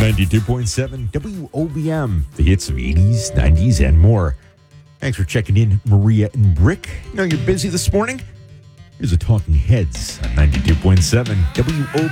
92.7 WOBM, the hits of 80s, 90s, and more. Thanks for checking in, Maria and Brick. Know you're busy this morning? Here's the Talking Heads on 92.7 WOBM.